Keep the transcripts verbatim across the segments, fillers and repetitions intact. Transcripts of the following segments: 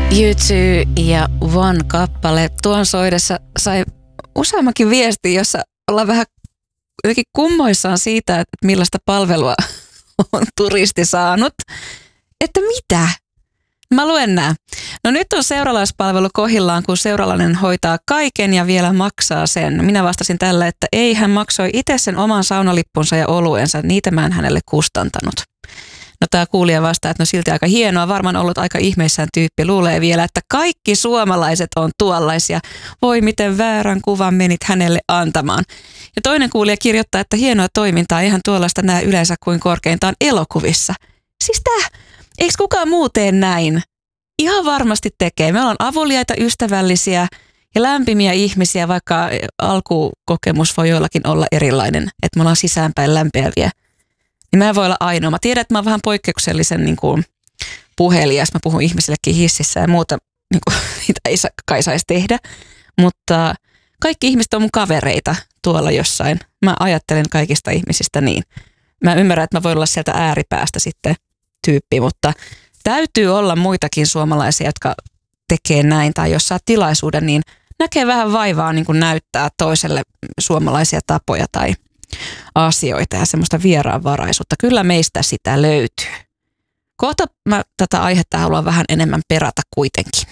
U two ja One-kappale. Tuon soidessa sai useammankin viesti, jossa ollaan vähän jotenkin kummoissaan siitä, että millaista palvelua on turisti saanut. Että mitä? Mä luen nää. No nyt on seuralaispalvelu kohillaan, kun seuralainen hoitaa kaiken ja vielä maksaa sen. Minä vastasin tällä, että ei, hän maksoi itse sen oman saunalippunsa ja oluensa. Niitä mä en hänelle kustantanut. No tää kuulija vastaa, että no silti aika hienoa. Varmaan ollut aika ihmeissään tyyppi. Luulee vielä, että kaikki suomalaiset on tuollaisia. Voi miten väärän kuvan menit hänelle antamaan. Ja toinen kuulija kirjoittaa, että hienoa toimintaa. Eihän tuollaista näe yleensä kuin korkeintaan elokuvissa. Siis tää, eikö kukaan muu tee näin? Ihan varmasti tekee. Me ollaan avuliaita, ystävällisiä ja lämpimiä ihmisiä, vaikka alkukokemus voi joillakin olla erilainen. Että me ollaan sisäänpäin lämpeäviä. Niin mä en voi olla ainoa. Mä tiedän, että mä oon vähän poikkeuksellisen niin kuin puhelias. Mä puhun ihmisillekin hississä ja muuta, niin kuin, niitä ei kai saisi tehdä. Mutta kaikki ihmiset on mun kavereita tuolla jossain. Mä ajattelen kaikista ihmisistä niin. Mä ymmärrän, että mä voin olla sieltä ääripäästä sitten tyyppi, mutta täytyy olla muitakin suomalaisia, jotka tekee näin. Tai jos saa tilaisuuden, niin näkee vähän vaivaa niin kuin näyttää toiselle suomalaisia tapoja tai asioita ja semmoista vieraanvaraisuutta. Kyllä meistä sitä löytyy. Kohta mä tätä aihetta haluan vähän enemmän perata kuitenkin.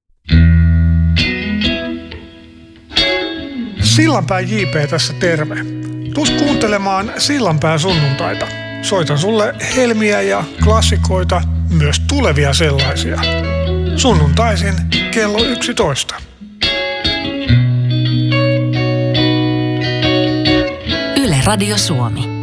Sillanpää J P tässä terve. Tuus kuuntelemaan Sillanpää sunnuntaita. Soitan sulle helmiä ja klassikoita, myös tulevia sellaisia. Sunnuntaisin kello yksitoista. Yle Radio Suomi.